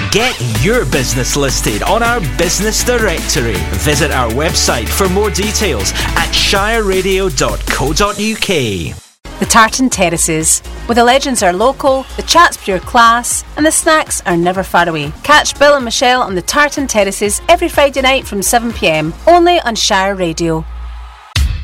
Get your business listed on our business directory. Visit our website for more details at shireradio.co.uk. The Tartan Terraces, where the legends are local, the chat's pure class, and the snacks are never far away. Catch Bill and Michelle on the Tartan Terraces every Friday night from 7pm, only on Shire Radio.